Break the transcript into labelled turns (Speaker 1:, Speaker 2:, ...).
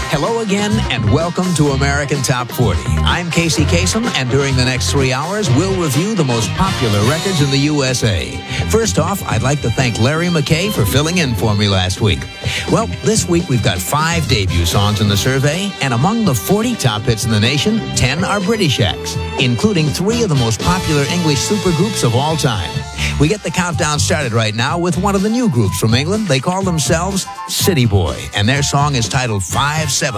Speaker 1: Hello again, and welcome to American Top 40. I'm Casey Kasem, and during the next 3 hours, we'll review the most popular records in the USA. First off, I'd like to thank Larry McKay for filling in for me last week. Well, this week we've got 5 debut songs in the survey, and among the 40 top hits in the nation, 10 are British acts, including 3 of the most popular English supergroups of all time. We get the countdown started right now with one of the new groups from England. They call themselves City Boy, and their song is titled 5-7.